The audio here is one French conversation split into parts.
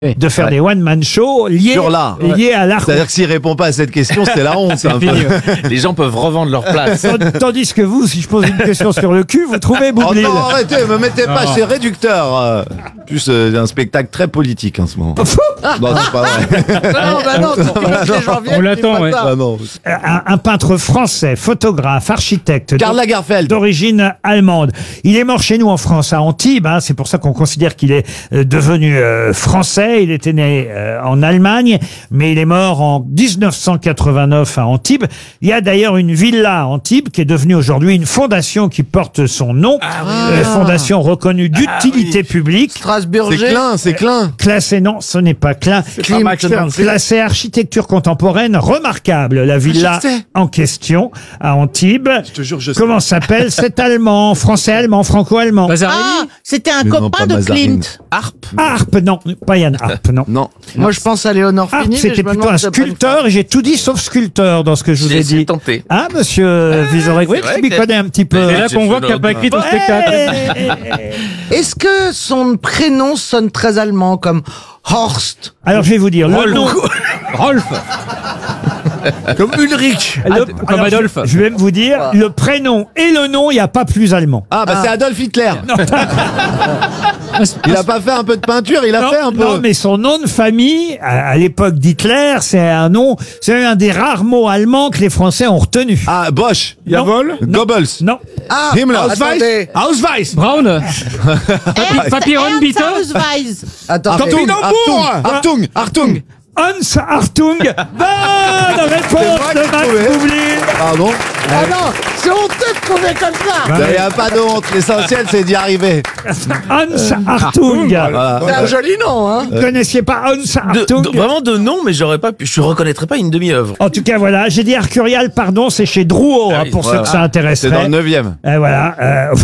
de faire des one-man shows liés à l'art. C'est-à-dire que s'il répond pas à cette question, c'est la honte. Un peu. Les gens peuvent revendre leur place. Tandis que vous, si je pose une question sur le cul, vous trouvez Boublil. Oh non, arrêtez, me mettez pas, c'est réducteur. En plus, un spectacle très politique en ce moment. Non, c'est pas vrai. On l'attend, ouais. Un peintre français, photographe, architecte. Karl Lagerfeld. D'origine allemande. Il est mort chez nous en France, à Antibes. C'est pour ça qu'on considère qu'il est devenu français. Il était né en Allemagne, mais il est mort en 1989 à Antibes. Il y a d'ailleurs une villa à Antibes qui est devenue aujourd'hui une fondation qui porte son nom. Fondation reconnue d'utilité publique. Strasbourger. C'est Klein. Classée, non, ce n'est pas Klein. Classée architecture contemporaine remarquable. La villa en question à Antibes. Je te jure, je sais. Comment s'appelle cet allemand, français-allemand, franco-allemand? C'était un copain de Clint. Harpe, non, pas Yann Harpe, non. Non. Moi, je pense à Léonore Fini. C'était plutôt un sculpteur, et j'ai tout dit sauf sculpteur dans ce que je vous ai dit. Tenté. Monsieur Vizorek, oui, qui m'y connaît un petit peu. C'est là qu'on voit qu'il n'a pas écrit ton spectacle. Est-ce que son prénom sonne très allemand, comme Horst? Alors, je vais vous dire, le nom... Rolf. Comme Ulrich. Comme Adolphe. Je vais vous dire, le prénom et le nom, il n'y a pas plus allemand. C'est Adolf Hitler. Il a pas fait un peu de peinture, il a fait un peu. Non, mais son nom de famille, à l'époque d'Hitler, c'est un nom, c'est un des rares mots allemands que les Français ont retenu. Bosch. Jawohl. Goebbels. Non. Himmler. Ausweis. Braun. Papillon, bitte. Achtung. Hans Hartung. Bonne réponse de Max Boublil. Pardon. Ah non, c'est honteux de trouver comme ça. Il n'y a pas de honte, l'essentiel c'est d'y arriver. Hans Hartung. C'est un joli nom, hein. Vous ne connaissiez pas Hans Hartung? Vraiment de nom, mais je reconnaîtrais pas une demi-œuvre. En tout cas, voilà, j'ai dit Arcurial, pardon, c'est chez Drouot, pour ceux que ça intéresserait. C'est dans le 9e. Et voilà.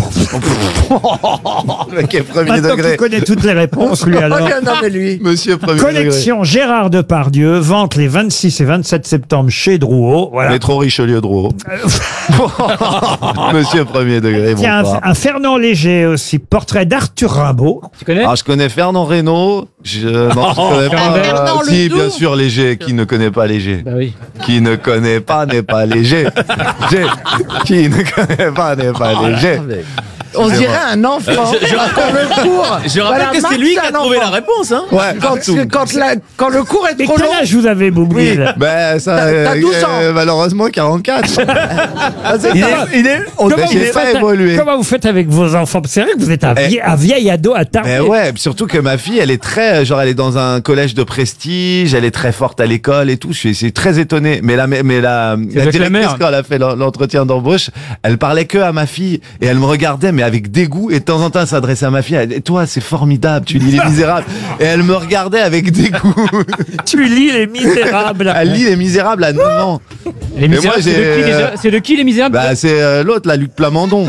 Mec est premier Maintenant degré. qu'il connaît toutes les réponses, lui, alors. Non, mais lui. Monsieur premier Collection Gérard Depardieu, vente les 26 et 27 septembre chez Drouot. Voilà. Métro Richelieu Drouot. Monsieur premier degré. Il y a un Fernand Léger aussi, portrait d'Arthur Rimbaud. Tu connais? Je connais Fernand Reynaud. Je connais pas. Fernand Si, Ledoux. bien sûr, Léger. Qui ne connaît pas Léger? Bah oui. Qui ne connaît pas n'est pas léger. Qui ne connaît pas n'est pas léger. On dirait un enfant. Le cours. Je rappelle que c'est lui qui a trouvé la réponse, hein. Ouais. Quand le cours est Mais trop long. quel âge vous avez, Boublil? Ben, ça. T'as 12 ans. Malheureusement, 44. Comment J'ai pas évolué. Comment vous faites avec vos enfants? C'est vrai que vous êtes un vieil ado à table. Mais ouais, surtout que ma fille, elle est très, elle est dans un collège de prestige, elle est très forte à l'école et tout. Je suis très étonné. Mais la directrice, quand elle a fait l'entretien d'embauche, elle parlait que à ma fille et elle me regardait, mais avec dégoût. Et de temps en temps, elle s'adressait à ma fille. Elle disait, toi, c'est formidable, tu lis Les Misérables. Et elle me regardait avec dégoût. Tu lis Les Misérables. Elle lit Les Misérables à 9 ans. Les Misérables, c'est de qui les Misérables? Bah, c'est l'autre, la Luc Plamondon.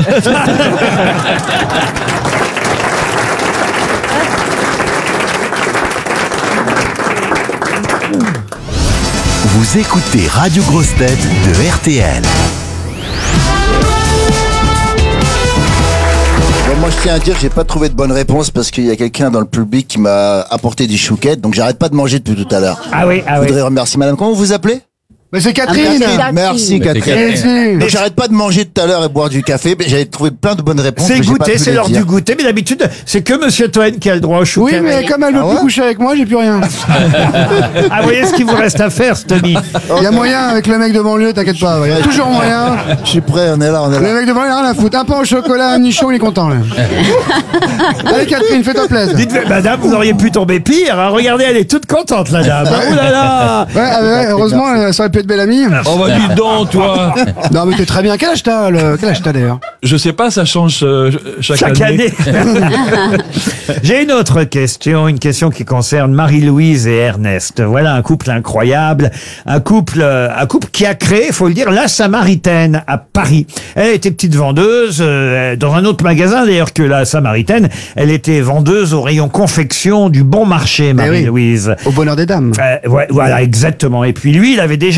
Vous écoutez Radio Grosse Tête de RTL. Moi, je tiens à dire que j'ai pas trouvé de bonne réponse parce qu'il y a quelqu'un dans le public qui m'a apporté des chouquettes, donc j'arrête pas de manger depuis tout à l'heure. Je voudrais remercier madame. Comment vous vous appelez? Mais c'est Catherine. Merci Catherine. Donc j'arrête pas de manger tout à l'heure et boire du café. J'avais trouvé plein de bonnes réponses. C'est goûter, c'est l'heure du goûter. Mais d'habitude, c'est que Monsieur Toen qui a le droit au chouquet. Oui, mais comme elle veut plus coucher avec moi, j'ai plus rien. Vous voyez ce qu'il vous reste à faire, Stomy. Il y a moyen avec le mec de banlieue, t'inquiète pas. Il y a toujours moyen. Je suis prêt, on est là. Le mec de banlieue, rien à foutre. Un pain au chocolat, un nichon, il est content, là. Allez, Catherine, fais-toi plaisir. Dites, madame, vous auriez pu tomber pire. Regardez, elle est toute contente, la dame. Oh là là. Ouais, heureusement, ça aurait pu être belle amie. Oh bah dis donc, toi. Non mais t'es très bien. Quel âge t'as d'ailleurs? Je sais pas, ça change chaque année. J'ai une autre question, une question qui concerne Marie-Louise et Ernest. Voilà un couple incroyable, un couple qui a créé, faut le dire, la Samaritaine à Paris. Elle était petite vendeuse dans un autre magasin d'ailleurs que la Samaritaine. Elle était vendeuse au rayon confection du Bon Marché, Marie-Louise. Au bonheur des dames. Ouais, voilà, exactement. Et puis lui, il avait déjà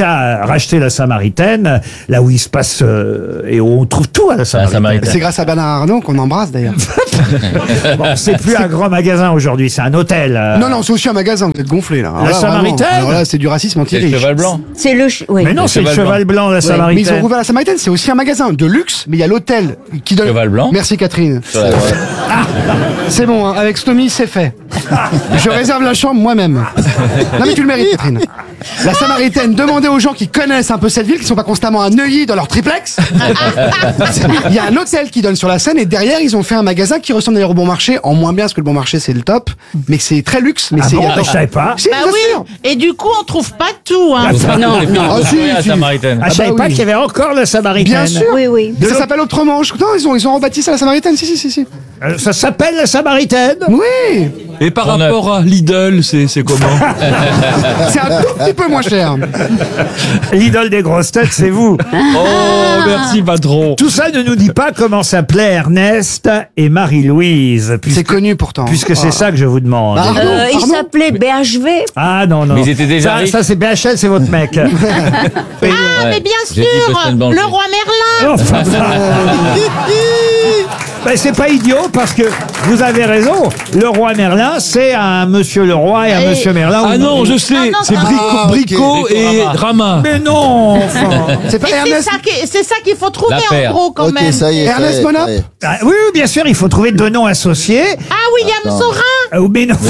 a racheté la Samaritaine, là où il se passe et où on trouve tout à la Samaritaine. C'est grâce à Bernard Arnault qu'on embrasse d'ailleurs. Bon, c'est plus un grand magasin aujourd'hui, c'est un hôtel. Non, c'est aussi un magasin, vous êtes gonflé là. La Samaritaine. Alors là, c'est du racisme anti-riche. C'est le cheval blanc. C'est le... Oui. Mais non, c'est le cheval blanc, la Samaritaine. Mais ils ont rouvert la Samaritaine, c'est aussi un magasin de luxe, mais il y a l'hôtel qui donne... Cheval blanc. Merci Catherine. C'est bon, hein, avec Stomy, c'est fait. Je réserve la chambre moi-même. Non mais tu le mérites, Catherine. La Samaritaine, demandez aux gens qui connaissent un peu cette ville, qui sont pas constamment à Neuilly dans leur triplex. Il y a un hôtel qui donne sur la Seine et derrière ils ont fait un magasin qui ressemble d'ailleurs au Bon Marché, en moins bien parce que le Bon Marché c'est le top, mais c'est très luxe. Mais Ah c'est bon, je savais pas. Si, bien sûr. Et du coup, on trouve pas tout, hein. Non. Ah, si, la si. Samaritaine. Ah, je savais bah pas oui. qu'il y avait encore la Samaritaine. Bien sûr. Oui. Ça s'appelle autrement. Non, ils ont rebâti ça la Samaritaine. Si. Ça s'appelle la Samaritaine. Oui. Et par rapport à Lidl, c'est comment? C'est un tout petit peu moins cher. L'idole des grosses têtes, c'est vous. Oh, merci patron. Tout ça ne nous dit pas comment s'appelaient Ernest et Marie-Louise. C'est connu pourtant. Puisque c'est ça que je vous demande. Bah, Il Pardon s'appelait BHV. Ah non. Mais ils étaient déjà riches. ça c'est BHL, c'est votre mec. Ah, mais bien J'ai dit sûr, Boston Bank. le roi Merlin. Enfin, ben, c'est pas idiot parce que vous avez raison. Le roi Merlin, c'est un monsieur le roi et un monsieur Merlin. Ah non, je sais, non, c'est non. Brico et Rama. Mais non, enfin. C'est pas Et Ernest. c'est ça qu'il faut trouver La en paire. gros quand Ok, même. ça y est. Ernest ça y est, Monop ça y est. Ah, oui, bien sûr, il faut trouver deux noms associés. Ah, William Saurin. Mais non.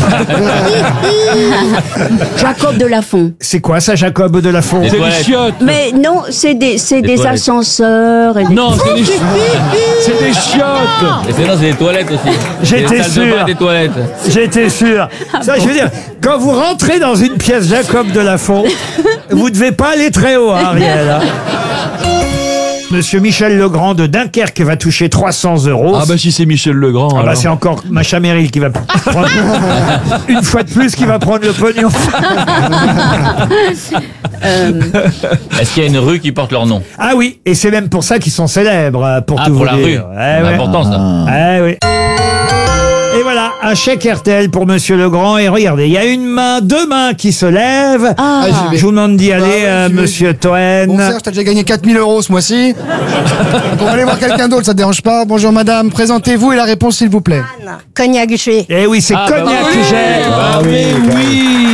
Jacob de Lafont. C'est quoi ça, Jacob de Lafont? C'est des toilettes. chiottes. Mais non, c'est des toilettes. ascenseurs. Et des... Non, c'est des chiottes. Et c'est des toilettes aussi. J'étais Des salles de sûr. bain, des toilettes. J'étais sûr. Ça, je veux dire, quand vous rentrez dans une pièce Jacob de Lafont, vous devez pas aller très haut, hein, Ariel. hein. Monsieur Michel Legrand de Dunkerque va toucher 300 €. Ah bah si c'est Michel Legrand. Ah bah alors. c'est encore Macha Merrill qui va prendre une fois de plus qui va prendre le pognon. Est-ce qu'il y a une rue qui porte leur nom? Ah oui, et c'est même pour ça qu'ils sont célèbres, pour Ah, tout pour vous la dire. rue. Eh ouais. Important ça. Eh oui. Et voilà, un chèque RTL pour Monsieur Legrand. Et regardez, il y a deux mains qui se lèvent. Ah. j'y vais. Je vous demande d'y aller, ouais, j'y vais. Monsieur Toen. Bon Serge, t'as déjà gagné 4000 € ce mois-ci. Donc on va aller voir quelqu'un d'autre, ça te dérange pas. Bonjour madame, présentez-vous et la réponse s'il vous plaît. Cognac G. Eh oui, c'est Cognac Jet. Ah oui.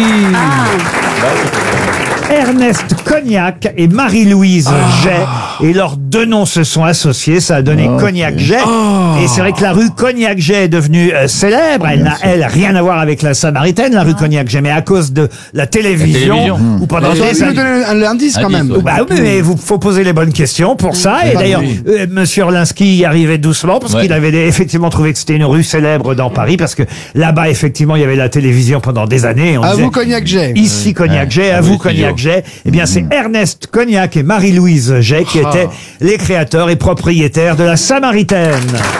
Ernest Cognac et Marie-Louise Jet. Et leurs deux noms se sont associés, ça a donné Cognac Jet. Et c'est vrai que la rue Cognac Jet est devenue célèbre. Elle n'a, rien à voir avec la Samaritaine, la rue Cognac Jet, mais à cause de la télévision. Où pendant J'aurais des pu nous années... donner un indice quand Indice, même. ouais. Bah oui, mais vous faut poser les bonnes questions pour ça. Et d'ailleurs, Monsieur Orlinski y arrivait doucement parce qu'il avait effectivement trouvé que c'était une rue célèbre dans Paris parce que là-bas, effectivement, il y avait la télévision pendant des années. Et on À disait, vous Cognac Jet. ici Cognac Jet, à vous Cognac Jet. Eh bien, c'est Ernest Cognac et Marie-Louise Jet qui étaient les créateurs et propriétaires de la Samaritaine.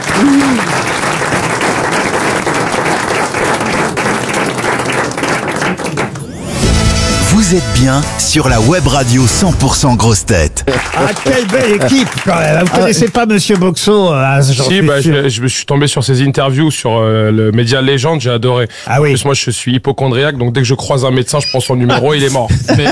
Vous êtes bien sur la web radio 100% grosse tête. Ah, quelle belle équipe quand même. Vous connaissez pas Monsieur Boxo, j'en Si, suis bah, sûr. je me suis tombé sur ses interviews sur le média Légende, j'ai adoré. Ah oui. En plus, moi, je suis hypochondriaque, donc dès que je croise un médecin, je prends son numéro, il est mort.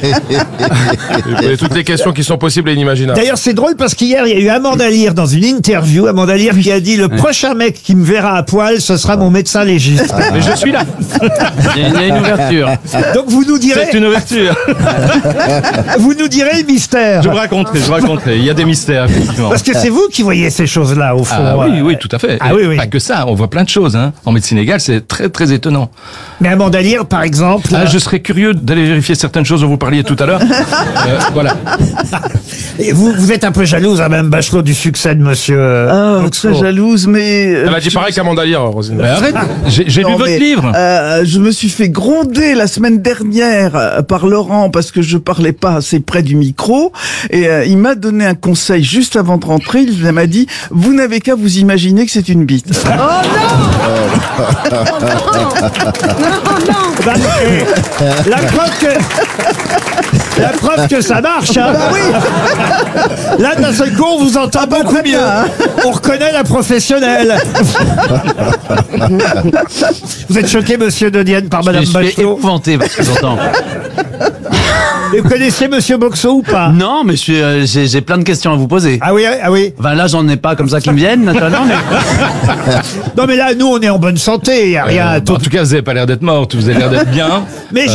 Et toutes les questions qui sont possibles et inimaginables. D'ailleurs, c'est drôle parce qu'hier, il y a eu Amanda Lear dans une interview. Amanda Lear qui a dit le prochain mec qui me verra à poil, ce sera mon médecin légiste. Mais je suis là. Il y a une ouverture. Donc vous nous direz, C'est une ouverture. vous nous direz le mystère. Je vous raconterai. Il y a des mystères, effectivement. Parce que c'est vous qui voyez ces choses-là au fond. Ah oui, tout à fait. Ah oui, oui. Pas que ça, on voit plein de choses. Hein. En médecine légale, c'est très très étonnant. Mais Amanda Lear, par exemple. Ah, je serais curieux d'aller vérifier certaines choses dont vous parliez tout à l'heure. Voilà. Et vous êtes un peu jalouse, hein, Mme Bachelot, du succès de Monsieur. Boxo. Très jalouse, mais... Elle a dit pareil qu'Amanda Lear, Rosine. Mais arrête, j'ai lu votre livre. Je me suis fait gronder la semaine dernière par Laurent parce que je parlais pas assez près du micro et il m'a donné un conseil juste avant de rentrer. Il m'a dit « Vous n'avez qu'à vous imaginer que c'est une bite. » Bah, la preuve que ça marche. Hein. Là, d'un seul coup, on vous entend beaucoup mieux. On reconnaît la professionnelle. Vous êtes choqué, Monsieur De Dienne, par Madame Je suis Bachelot? épouvanté parce que j'entends. Vous connaissez Monsieur Boxo ou pas? Non, mais j'ai plein de questions à vous poser. Ah oui, ah oui. Enfin, là, j'en ai pas comme ça qui me viennent, naturellement, mais... Non mais là, nous, on est en bonne santé, il n'y a rien. En tout cas, vous avez pas l'air d'être morte, vous avez l'air d'être bien. Mais